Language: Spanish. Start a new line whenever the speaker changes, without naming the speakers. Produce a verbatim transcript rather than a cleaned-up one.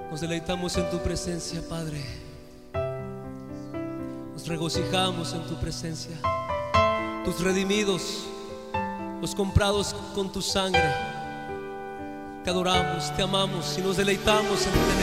Nos deleitamos en tu presencia, Padre. Nos regocijamos en tu presencia. Tus redimidos, los comprados con tu sangre. Te adoramos, te amamos y nos deleitamos en tu